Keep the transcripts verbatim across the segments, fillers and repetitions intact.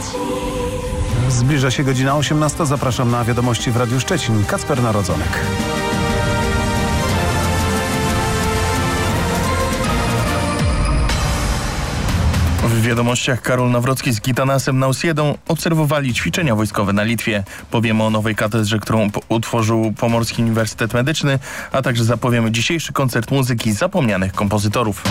Zbliża się godzina osiemnasta. Zapraszam na wiadomości w Radiu Szczecin. Kacper Narodzonek. W wiadomościach Karol Nawrocki z Gitanasem Nausjedą obserwowali ćwiczenia wojskowe na Litwie. Powiemy o nowej katedrze, którą utworzył Pomorski Uniwersytet Medyczny, a także zapowiemy dzisiejszy koncert muzyki zapomnianych kompozytorów.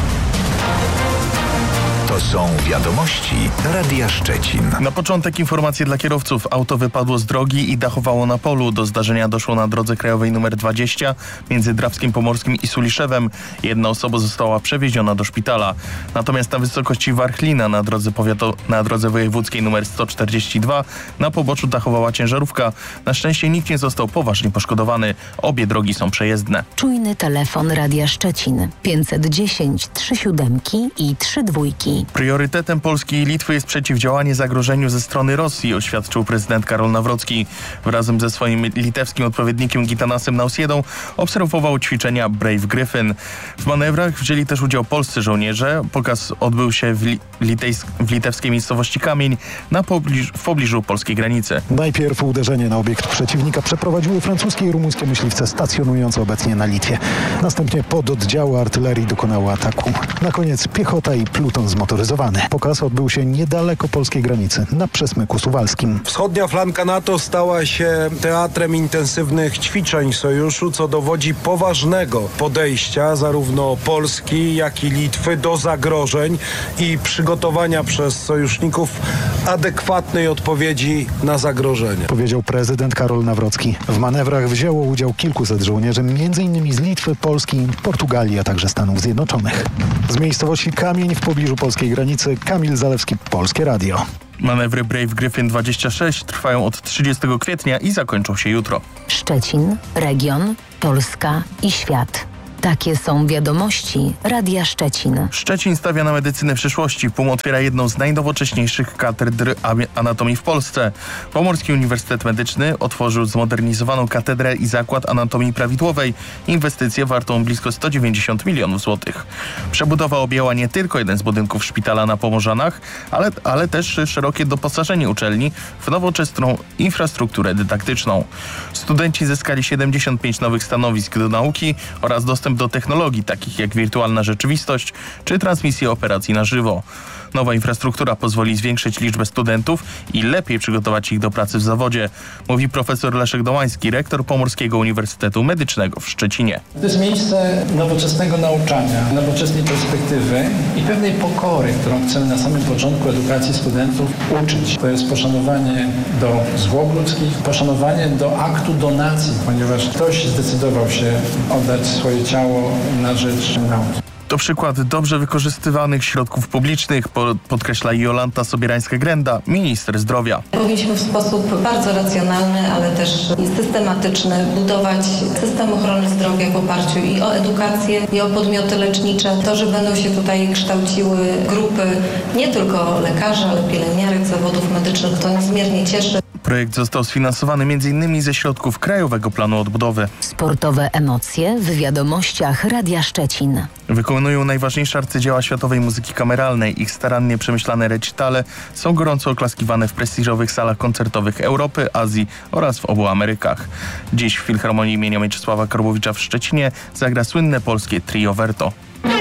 To są wiadomości Radia Szczecin. Na początek informacje dla kierowców. Auto wypadło z drogi i dachowało na polu. Do zdarzenia doszło na drodze krajowej nr dwadzieścia między Drawskiem Pomorskim i Suliszewem. Jedna osoba została przewieziona do szpitala. Natomiast na wysokości Warchlina na drodze, powiato- na drodze wojewódzkiej nr sto czterdzieści dwa na poboczu dachowała ciężarówka. Na szczęście nikt nie został poważnie poszkodowany. Obie drogi są przejezdne. Czujny telefon Radia Szczecin pięćset dziesięć trzy siódemki i trzy dwójki. Priorytetem Polski i Litwy jest przeciwdziałanie zagrożeniu ze strony Rosji, oświadczył prezydent Karol Nawrocki. Razem ze swoim litewskim odpowiednikiem Gitanasem Nausjedą obserwował ćwiczenia Brave Gryphon. W manewrach wzięli też udział polscy żołnierze. Pokaz odbył się w, li- litejsk- w litewskiej miejscowości Kamień na pobliż- w pobliżu polskiej granicy. Najpierw uderzenie na obiekt przeciwnika przeprowadziły francuskie i rumuńskie myśliwce stacjonujące obecnie na Litwie. Następnie pododdziały artylerii dokonały ataku. Na koniec piechota i pluton zmotoryzowany. Pokaz odbył się niedaleko polskiej granicy, na Przesmyku Suwalskim. Wschodnia flanka NATO stała się teatrem intensywnych ćwiczeń sojuszu, co dowodzi poważnego podejścia zarówno Polski, jak i Litwy do zagrożeń i przygotowania przez sojuszników adekwatnej odpowiedzi na zagrożenia. Powiedział prezydent Karol Nawrocki. W manewrach wzięło udział kilkuset żołnierzy, między innymi z Litwy, Polski, Portugalii, a także Stanów Zjednoczonych. Z miejscowości Kamień w pobliżu polskiej granicy Kamil Zalewski, Polskie Radio. Manewry Brave Gryphon dwadzieścia sześć trwają od trzydziestego kwietnia i zakończą się jutro. Szczecin, region, Polska i świat. Takie są wiadomości Radia Szczecin. Szczecin stawia na medycynę przyszłości. P U M otwiera jedną z najnowocześniejszych katedr anatomii w Polsce. Pomorski Uniwersytet Medyczny otworzył zmodernizowaną katedrę i zakład anatomii prawidłowej. Inwestycję wartą blisko sto dziewięćdziesiąt milionów złotych. Przebudowa objęła nie tylko jeden z budynków szpitala na Pomorzanach, ale, ale też szerokie doposażenie uczelni w nowoczesną infrastrukturę dydaktyczną. Studenci zyskali siedemdziesiąt pięć nowych stanowisk do nauki oraz dostęp do technologii takich jak wirtualna rzeczywistość czy transmisje operacji na żywo. Nowa infrastruktura pozwoli zwiększyć liczbę studentów i lepiej przygotować ich do pracy w zawodzie, mówi profesor Leszek Dołański, rektor Pomorskiego Uniwersytetu Medycznego w Szczecinie. To jest miejsce nowoczesnego nauczania, nowoczesnej perspektywy i pewnej pokory, którą chcemy na samym początku edukacji studentów uczyć. To jest poszanowanie do zwłok ludzkich, poszanowanie do aktu donacji, ponieważ ktoś zdecydował się oddać swoje ciało na rzecz nauki. To przykład dobrze wykorzystywanych środków publicznych, podkreśla Jolanta Sobierańska-Grenda, minister zdrowia. Powinniśmy w sposób bardzo racjonalny, ale też systematyczny budować system ochrony zdrowia w oparciu i o edukację, i o podmioty lecznicze. To, że będą się tutaj kształciły grupy nie tylko lekarzy, ale pielęgniarek, zawodów medycznych, to niezmiernie cieszy. Projekt został sfinansowany między innymi ze środków Krajowego Planu Odbudowy. Sportowe emocje w wiadomościach Radia Szczecin. Wykonują najważniejsze arcydzieła światowej muzyki kameralnej. Ich starannie przemyślane recitale są gorąco oklaskiwane w prestiżowych salach koncertowych Europy, Azji oraz w obu Amerykach. Dziś w Filharmonii imienia Mieczysława Korbowicza w Szczecinie zagra słynne polskie trio Verto.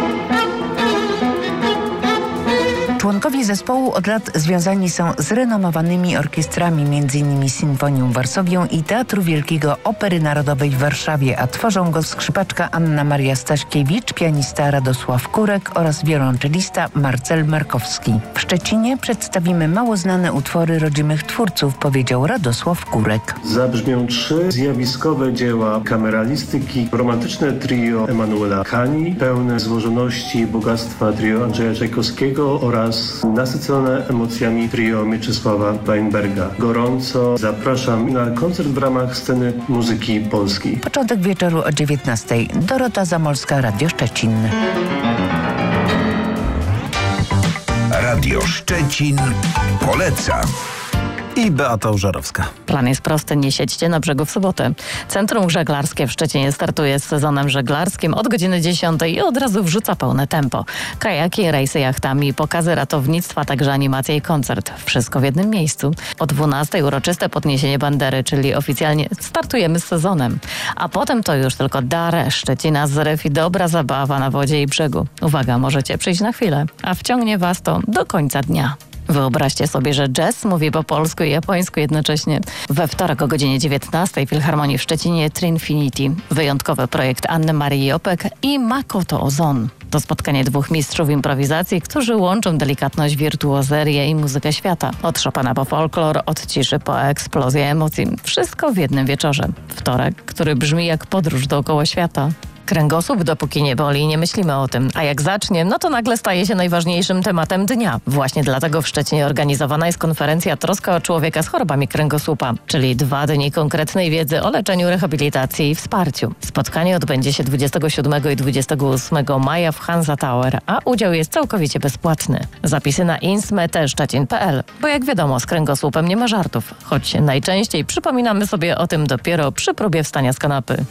Członkowie zespołu od lat związani są z renomowanymi orkiestrami, między innymi Sinfonią Warsowią i Teatru Wielkiego Opery Narodowej w Warszawie, a tworzą go skrzypaczka Anna Maria Staśkiewicz, pianista Radosław Kurek oraz wiolonczelista Marcel Markowski. W Szczecinie przedstawimy mało znane utwory rodzimych twórców, powiedział Radosław Kurek. Zabrzmią trzy zjawiskowe dzieła kameralistyki, romantyczne trio Emanuela Kani, pełne złożoności i bogactwa trio Andrzeja Czajkowskiego oraz nasycone emocjami trio Mieczysława Weinberga. Gorąco zapraszam na koncert w ramach sceny muzyki polskiej. Początek wieczoru o dziewiętnastej. Dorota Zamolska, Radio Szczecin. Radio Szczecin poleca. I Beata Użarowska. Plan jest prosty, nie siedźcie na brzegu w sobotę. Centrum Żeglarskie w Szczecinie startuje z sezonem żeglarskim od godziny dziesiątej i od razu wrzuca pełne tempo. Kajaki, rejsy jachtami, pokazy ratownictwa, także animacja i koncert. Wszystko w jednym miejscu. O dwunastej uroczyste podniesienie bandery, czyli oficjalnie startujemy z sezonem. A potem to już tylko dar Szczecina z ref i dobra zabawa na wodzie i brzegu. Uwaga, możecie przyjść na chwilę, a wciągnie was to do końca dnia. Wyobraźcie sobie, że jazz mówi po polsku i japońsku jednocześnie. We wtorek o godzinie dziewiętnastej w Filharmonii w Szczecinie Trinfinity. Wyjątkowy projekt Anny Marii Jopek i Makoto Ozon. To spotkanie dwóch mistrzów improwizacji, którzy łączą delikatność, wirtuozerię i muzykę świata. Od Chopina po folklor, od ciszy po eksplozję emocji. Wszystko w jednym wieczorze. Wtorek, który brzmi jak podróż dookoła świata. Kręgosłup dopóki nie boli, nie myślimy o tym. A jak zacznie, no to nagle staje się najważniejszym tematem dnia. Właśnie dlatego w Szczecinie organizowana jest konferencja Troska o człowieka z chorobami kręgosłupa, czyli dwa dni konkretnej wiedzy o leczeniu, rehabilitacji i wsparciu. Spotkanie odbędzie się dwudziestego siódmego i dwudziestego ósmego maja w Hansa Tower, a udział jest całkowicie bezpłatny. Zapisy na insmete szczecin kropka p l, bo jak wiadomo, z kręgosłupem nie ma żartów, choć najczęściej przypominamy sobie o tym dopiero przy próbie wstania z kanapy.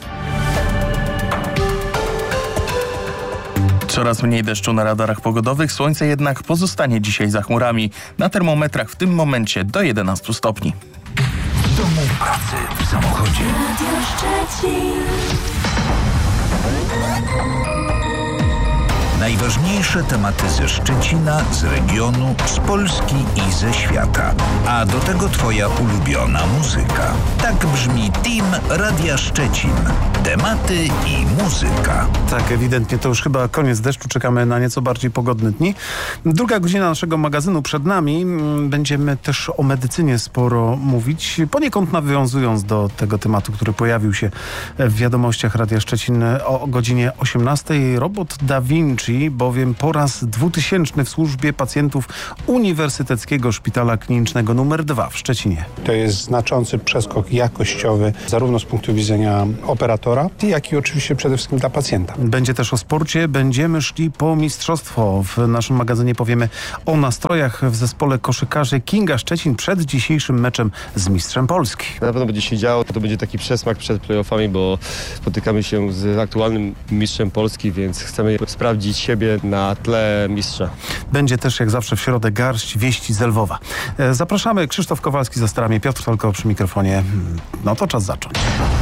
Coraz mniej deszczu na radarach pogodowych, słońce jednak pozostanie dzisiaj za chmurami. Na termometrach w tym momencie do jedenastu stopni. W domu, pracy, w samochodzie. Najważniejsze tematy ze Szczecina, z regionu, z Polski i ze świata. A do tego twoja ulubiona muzyka. Tak brzmi Team Radia Szczecin. Tematy i muzyka. Tak, ewidentnie to już chyba koniec deszczu. Czekamy na nieco bardziej pogodne dni. Druga godzina naszego magazynu przed nami. Będziemy też o medycynie sporo mówić. Poniekąd nawiązując do tego tematu, który pojawił się w wiadomościach Radia Szczecin o godzinie osiemnastej. Robot Da Vinci, bowiem po raz dwutysięczny w służbie pacjentów Uniwersyteckiego Szpitala Klinicznego numer dwa w Szczecinie. To jest znaczący przeskok jakościowy zarówno z punktu widzenia operatora, jak i oczywiście przede wszystkim dla pacjenta. Będzie też o sporcie. Będziemy szli po mistrzostwo. W naszym magazynie powiemy o nastrojach w zespole koszykarzy Kinga Szczecin przed dzisiejszym meczem z mistrzem Polski. Na pewno będzie się działo. To będzie taki przesmak przed play-offami, bo spotykamy się z aktualnym mistrzem Polski, więc chcemy sprawdzić siebie na tle mistrza. Będzie też jak zawsze w środę garść wieści z Lwowa. Zapraszamy. Krzysztof Kowalski za starami, Piotr Tolko przy mikrofonie. No to czas zacząć.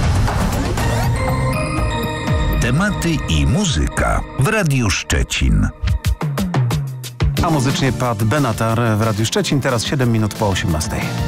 Tematy i muzyka w Radiu Szczecin. A muzycznie Pat Benatar w Radiu Szczecin. Teraz siedem minut po osiemnastej.